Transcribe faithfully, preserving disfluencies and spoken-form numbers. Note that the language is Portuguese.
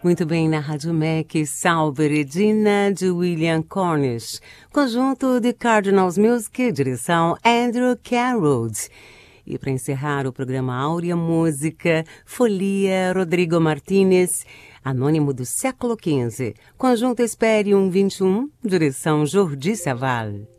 Muito bem, na Rádio M E C, Salve Regina, de William Cornish. Conjunto de Cardinals Music, direção Andrew Carroll. E para encerrar o programa Áurea Música, Folia, Rodrigo Martínez, Anônimo do século quinze. Conjunto Esperium vinte e um, direção Jordi Saval.